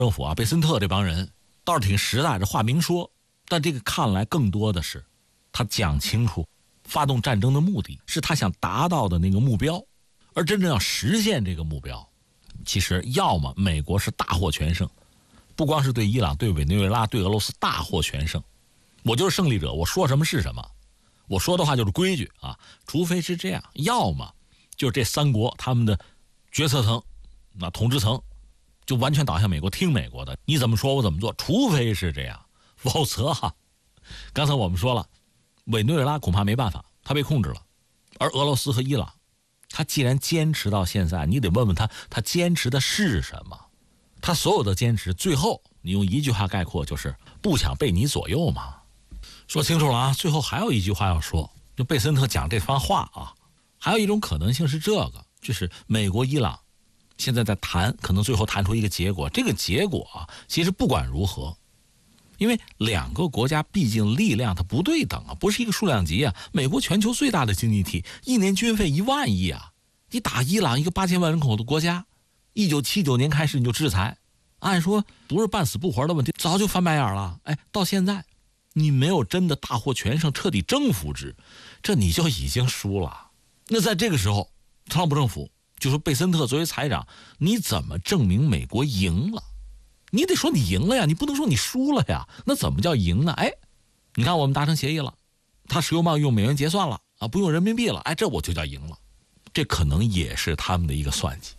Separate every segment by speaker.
Speaker 1: 政府啊，贝森特这帮人倒是挺实在，这话明说，但这个看来更多的是他讲清楚发动战争的目的，是他想达到的那个目标，而真正要实现这个目标，其实要么美国是大获全胜，不光是对伊朗、对委内瑞拉、对俄罗斯大获全胜，我就是胜利者，我说什么是什么，我说的话就是规矩啊。除非是这样，要么就是这三国他们的决策层、那统治层就完全倒向美国，听美国的，你怎么说我怎么做。除非是这样，否则刚才我们说了，委内瑞拉恐怕没办法，他被控制了，而俄罗斯和伊朗，他既然坚持到现在，你得问问他坚持的是什么。他所有的坚持，最后你用一句话概括，就是不想被你左右嘛。说清楚了啊。最后还有一句话要说，就贝森特讲这番话啊，还有一种可能性是这个，就是美国、伊朗现在在谈，可能最后谈出一个结果。这个结果啊，其实不管如何，因为两个国家毕竟力量它不对等啊，不是一个数量级啊。美国全球最大的经济体，一年军费1万亿啊，你打伊朗一个8000万人口的国家，1979年开始你就制裁，按说不是半死不活的问题，早就翻白眼了。到现在你没有真的大获全胜，彻底征服之，这你就已经输了。那在这个时候，特朗普政府就说贝森特作为财长，你怎么证明美国赢了？你得说你赢了呀，你不能说你输了呀。那怎么叫赢呢？你看我们达成协议了，他石油贸易用美元结算了啊，不用人民币了，这我就叫赢了。这可能也是他们的一个算计。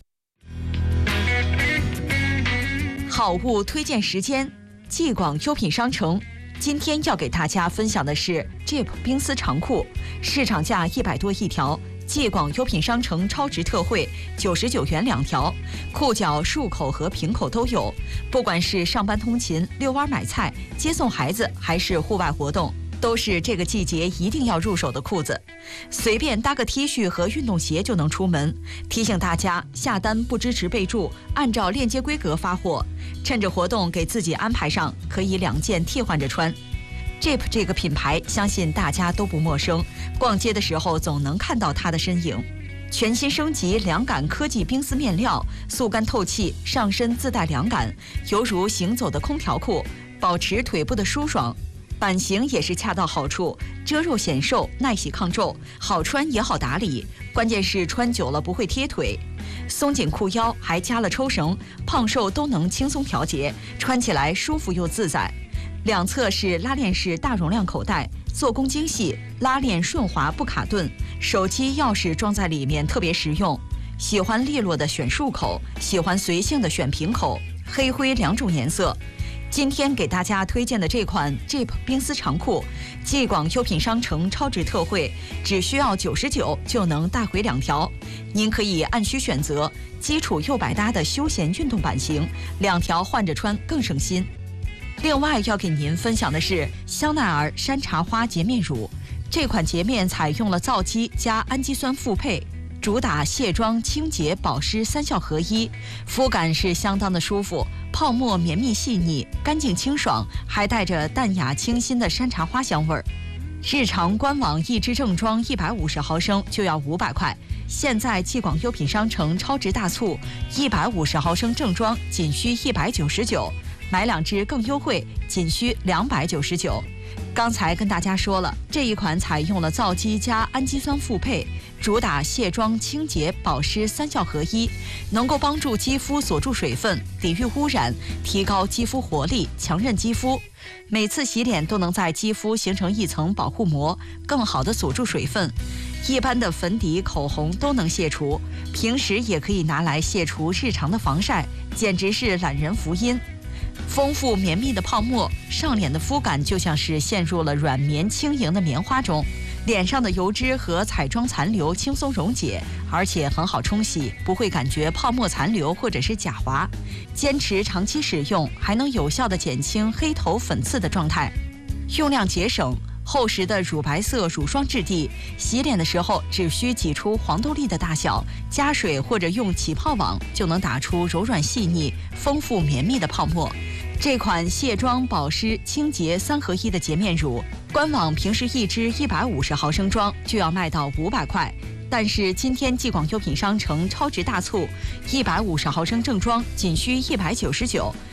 Speaker 2: 好物推荐时间，继广优品商城。今天要给大家分享的是 Jeep 冰丝长裤，市场价100多一条，继广优品商城超值特惠，99元2条，裤脚束口和平口都有。不管是上班通勤、遛弯买菜、接送孩子，还是户外活动，都是这个季节一定要入手的裤子。随便搭个 T 恤和运动鞋就能出门。提醒大家，下单不支持备注，按照链接规格发货。趁着活动给自己安排上，可以2件替换着穿。Jeep 这个品牌，相信大家都不陌生，逛街的时候总能看到它的身影。全新升级凉感科技冰丝面料，速干透气，上身自带凉感，犹如行走的空调裤，保持腿部的舒爽。版型也是恰到好处，遮肉显瘦，耐洗抗皱，好穿也好打理，关键是穿久了不会贴腿。松紧裤腰还加了抽绳，胖瘦都能轻松调节，穿起来舒服又自在。两侧是拉链式大容量口袋，做工精细，拉链顺滑不卡顿，手机钥匙装在里面特别实用。喜欢利落的选束口，喜欢随性的选平口，黑灰2种颜色。今天给大家推荐的这款 Jeep 冰丝长裤，继广优品商城超值特惠，只需要99就能带回2条。您可以按需选择，基础又百搭的休闲运动版型，2条换着穿更省心。另外要给您分享的是香奈儿山茶花洁面乳，这款洁面采用了皂基加氨基酸复配，主打卸妆、清洁、保湿3效合一，肤感是相当的舒服，泡沫绵密细腻，干净清爽，还带着淡雅清新的山茶花香味儿。日常官网一支正装150毫升就要500块，现在继广优品商城超值大促，150毫升正装仅需199，买2支更优惠，仅需299。刚才跟大家说了，这一款采用了皂基加氨基酸复配，主打卸妆、清洁、保湿3效合一，能够帮助肌肤锁住水分，抵御污染，提高肌肤活力，强韧肌肤。每次洗脸都能在肌肤形成一层保护膜，更好地锁住水分。一般的粉底、口红都能卸除，平时也可以拿来卸除日常的防晒，简直是懒人福音。丰富绵密的泡沫，上脸的肤感就像是陷入了软绵轻盈的棉花中，脸上的油脂和彩妆残留轻松溶解，而且很好冲洗，不会感觉泡沫残留或者是假滑。坚持长期使用，还能有效地减轻黑头粉刺的状态。用量节省，厚实的乳白色乳霜质地，洗脸的时候只需挤出黄豆粒的大小，加水或者用起泡网就能打出柔软细腻、丰富绵密的泡沫。这款卸妆、保湿、清洁3合一的洁面乳，官网平时一支150毫升装就要卖到500块，但是今天继广优品商城超值大促，150毫升正装仅需199，